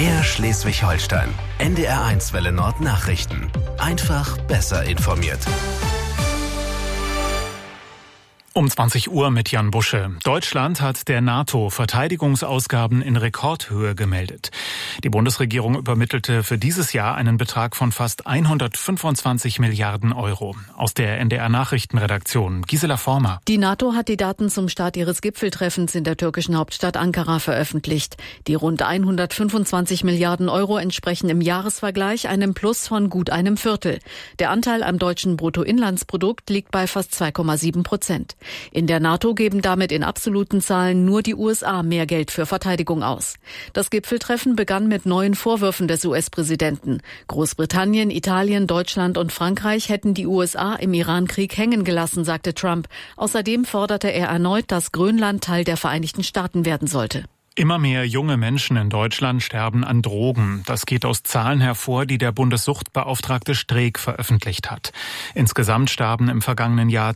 MDR Schleswig-Holstein. NDR1 Welle Nord Nachrichten. Einfach besser informiert. Um 20 Uhr mit Jan Busche. Deutschland hat der NATO Verteidigungsausgaben in Rekordhöhe gemeldet. Die Bundesregierung übermittelte für dieses Jahr einen Betrag von fast 125 Milliarden Euro. Aus der NDR-Nachrichtenredaktion Gisela Former. Die NATO hat die Daten zum Start ihres Gipfeltreffens in der türkischen Hauptstadt Ankara veröffentlicht. Die rund 125 Milliarden Euro entsprechen im Jahresvergleich einem Plus von gut einem Viertel. Der Anteil am deutschen Bruttoinlandsprodukt liegt bei fast 2,7%. In der NATO geben damit in absoluten Zahlen nur die USA mehr Geld für Verteidigung aus. Das Gipfeltreffen begann mit neuen Vorwürfen des US-Präsidenten. Großbritannien, Italien, Deutschland und Frankreich hätten die USA im Iran-Krieg hängen gelassen, sagte Trump. Außerdem forderte er erneut, dass Grönland Teil der Vereinigten Staaten werden sollte. Immer mehr junge Menschen in Deutschland sterben an Drogen. Das geht aus Zahlen hervor, die der Bundessuchtbeauftragte Streeck veröffentlicht hat. Insgesamt starben im vergangenen Jahr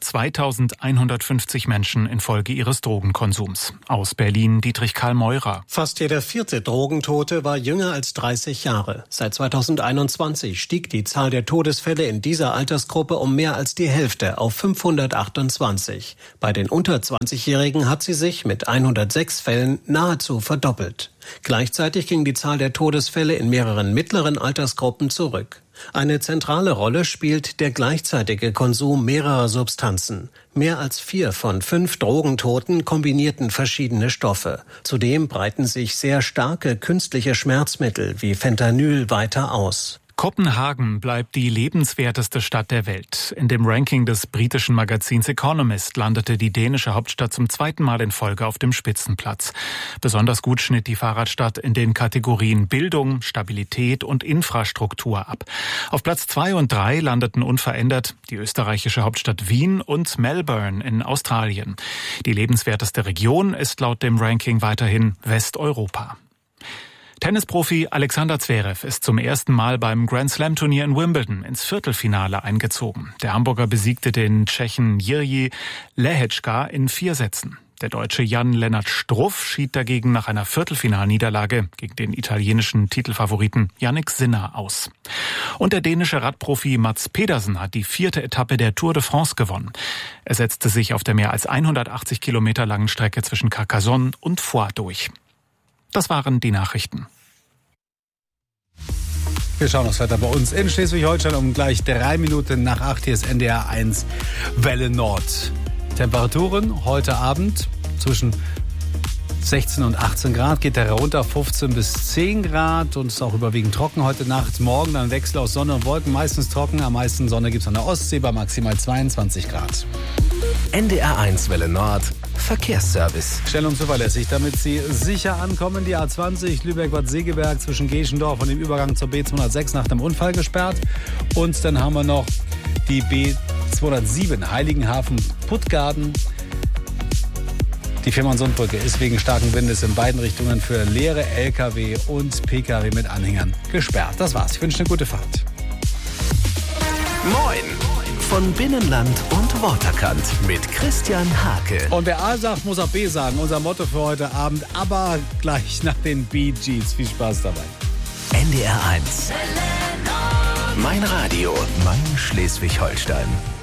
2150 Menschen infolge ihres Drogenkonsums. Aus Berlin Dietrich Karl Meurer. Fast jeder vierte Drogentote war jünger als 30 Jahre. Seit 2021 stieg die Zahl der Todesfälle in dieser Altersgruppe um mehr als die Hälfte auf 528. Bei den unter 20-Jährigen hat sie sich mit 106 Fällen nahezu verdoppelt. Gleichzeitig ging die Zahl der Todesfälle in mehreren mittleren Altersgruppen zurück. Eine zentrale Rolle spielt der gleichzeitige Konsum mehrerer Substanzen. Mehr als 4 von 5 Drogentoten kombinierten verschiedene Stoffe. Zudem breiten sich sehr starke künstliche Schmerzmittel wie Fentanyl weiter aus. Kopenhagen bleibt die lebenswerteste Stadt der Welt. In dem Ranking des britischen Magazins Economist landete die dänische Hauptstadt zum zweiten Mal in Folge auf dem Spitzenplatz. Besonders gut schnitt die Fahrradstadt in den Kategorien Bildung, Stabilität und Infrastruktur ab. Auf Platz 2 und 3 landeten unverändert die österreichische Hauptstadt Wien und Melbourne in Australien. Die lebenswerteste Region ist laut dem Ranking weiterhin Westeuropa. Tennisprofi Alexander Zverev ist zum ersten Mal beim Grand-Slam-Turnier in Wimbledon ins Viertelfinale eingezogen. Der Hamburger besiegte den Tschechen Jiří Lehečka in 4 Sätzen. Der Deutsche Jan-Lennart Struff schied dagegen nach einer Viertelfinalniederlage gegen den italienischen Titelfavoriten Jannik Sinner aus. Und der dänische Radprofi Mats Pedersen hat die 4. Etappe der Tour de France gewonnen. Er setzte sich auf der mehr als 180 Kilometer langen Strecke zwischen Carcassonne und Foix durch. Das waren die Nachrichten. Wir schauen aufs Wetter bei uns in Schleswig-Holstein um gleich 3 Minuten nach 8. Hier ist NDR1 Welle Nord. Temperaturen heute Abend zwischen 16 und 18 Grad, geht der runter 15 bis 10 Grad und ist auch überwiegend trocken heute Nacht. Morgen dann Wechsel aus Sonne und Wolken, meistens trocken. Am meisten Sonne gibt es an der Ostsee bei maximal 22 Grad. NDR1 Welle Nord Verkehrsservice. Schnell und zuverlässig, damit Sie sicher ankommen. Die A20 Lübeck-Bad Segeberg zwischen Geschendorf und dem Übergang zur B206 nach dem Unfall gesperrt. Und dann haben wir noch die B207 Heiligenhafen-Puttgarden. Die Fehmarnsundbrücke ist wegen starken Windes in beiden Richtungen für leere LKW und PKW mit Anhängern gesperrt. Das war's. Ich wünsche eine gute Fahrt. Moin! Von Binnenland und Waterkant mit Christian Hake. Und wer A sagt, muss auch B sagen. Unser Motto für heute Abend, aber gleich nach den Bee Gees. Viel Spaß dabei. NDR1. Mein Radio, mein Schleswig-Holstein.